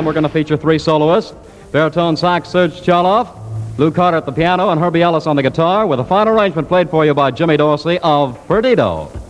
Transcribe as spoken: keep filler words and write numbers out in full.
we're going to feature three soloists. Baritone sax Serge Charloff, Lou Carter at the piano, and Herbie Ellis on the guitar, with a final arrangement played for you by Jimmy Dorsey of Perdido.